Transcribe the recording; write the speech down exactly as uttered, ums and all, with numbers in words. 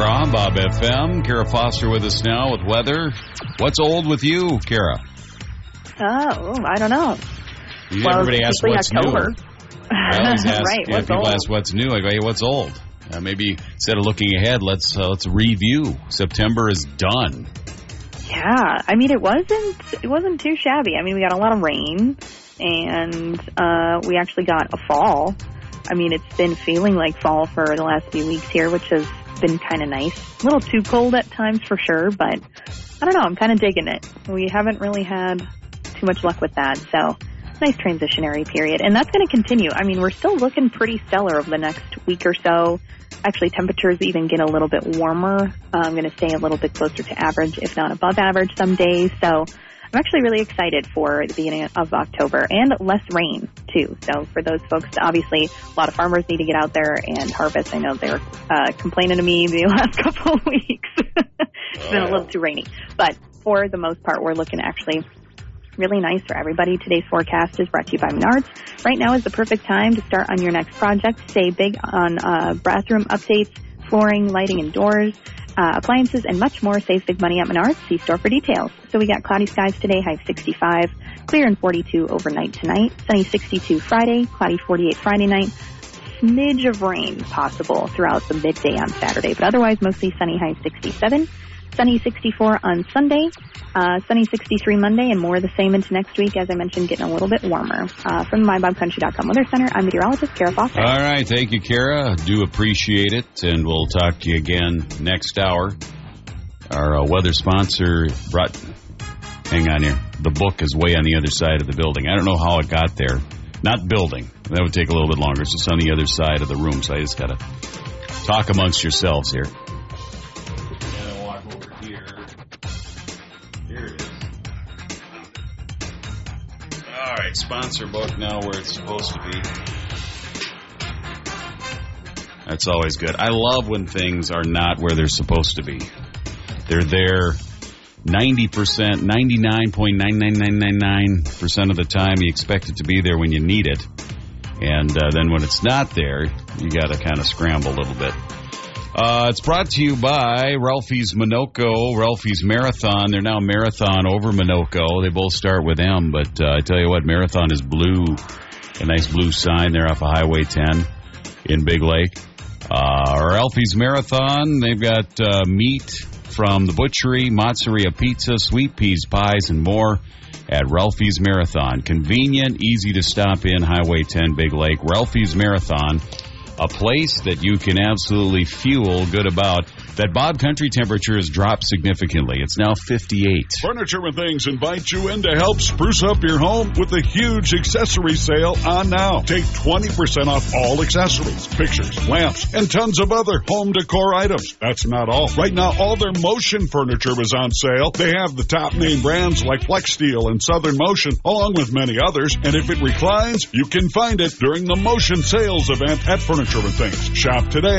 Raw, Bob F M. Kara Foster with us now with weather. What's old with you, Kara? Oh, I don't know. You, well, everybody asks what's October. new. I always ask, right, yeah, what's people old? ask what's new. I go, hey, what's old? Uh, maybe instead of looking ahead, let's uh, let's review. September is done. Yeah, I mean, it wasn't it wasn't too shabby. I mean, we got a lot of rain, and uh, we actually got a fall. I mean, it's been feeling like fall for the last few weeks here, which has been kind of nice. A little too cold at times for sure, but I don't know. I'm kind of digging it. We haven't really had too much luck with that, so nice transitionary period. And that's going to continue. I mean, we're still looking pretty stellar over the next week or so. Actually, temperatures even get a little bit warmer. Uh, I'm going to stay a little bit closer to average, if not above average some days. So I'm actually really excited for the beginning of October, and less rain, too. So for those folks, obviously, a lot of farmers need to get out there and harvest. I know they were uh, complaining to me the last couple of weeks. It's been a little too rainy. But for the most part, we're looking actually really nice for everybody. Today's forecast is brought to you by Menards. Right now is the perfect time to start on your next project. Stay big on uh, bathroom updates, flooring, lighting, and doors, uh, appliances, and much more. Save big money at Menards. See store for details. So we got cloudy skies today, high sixty-five, clear and forty-two overnight tonight, sunny sixty-two Friday, cloudy forty-eight Friday night, smidge of rain possible throughout the midday on Saturday, but otherwise mostly sunny, high sixty-seven. Sunny sixty-four on Sunday, uh, sunny sixty-three Monday, and more of the same into next week. As I mentioned, getting a little bit warmer. Uh, from the my bob country dot com Weather Center, I'm meteorologist Kara Foster. All right, thank you, Kara. Do appreciate it, and we'll talk to you again next hour. Our uh, weather sponsor brought, hang on here, the book is way on the other side of the building. I don't know how it got there. Not building. That would take a little bit longer. It's just on the other side of the room, so I just got to talk amongst yourselves here. All right, sponsor book now where it's supposed to be. That's always good. I love when things are not where they're supposed to be. They're there ninety percent, ninety-nine point nine nine nine nine nine percent of the time. You expect it to be there when you need it. And uh, then when it's not there, you got to kind of scramble a little bit. Uh, it's brought to you by Ralphie's Minocco, Ralphie's Marathon. They're now Marathon over Minocco. They both start with M, but uh, I tell you what, Marathon is blue. A nice blue sign there off of Highway ten in Big Lake. Uh, Ralphie's Marathon, they've got uh, meat from the butchery, mozzarella pizza, sweet peas pies, and more at Ralphie's Marathon. Convenient, easy to stop in, Highway ten Big Lake. Ralphie's Marathon. A place that you can absolutely feel good about. That Bob Country temperature has dropped significantly. It's now fifty-eight. Furniture and Things invites you in to help spruce up your home with a huge accessory sale on now. Take twenty percent off all accessories, pictures, lamps, and tons of other home decor items. That's not all. Right now, all their Motion furniture is on sale. They have the top name brands like Flex Steel and Southern Motion, along with many others. And if it reclines, you can find it during the Motion sales event at Furniture and Things. Shop today